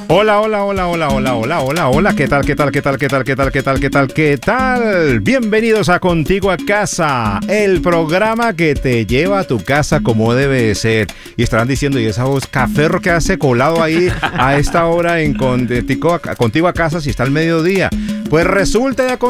Hola, hola, hola, hola, hola, hola, hola, hola, ¿qué tal, qué tal, qué tal, qué tal, qué tal, qué tal, qué tal, qué tal? Bienvenidos a Contigo a Casa, el programa que te lleva a tu casa como debe de ser. Y estarán diciendo, ¿y esa voz caferro que hace colado ahí a esta hora en Contigo a Casa si está al mediodía? Pues resulta